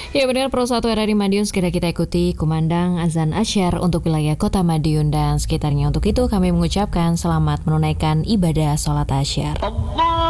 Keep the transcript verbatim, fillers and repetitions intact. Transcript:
Ya benar, Pro satu R R I Madiun segera kita ikuti kumandang azan asyar untuk wilayah kota Madiun dan sekitarnya. Untuk itu kami mengucapkan selamat menunaikan ibadah sholat asyar. Allah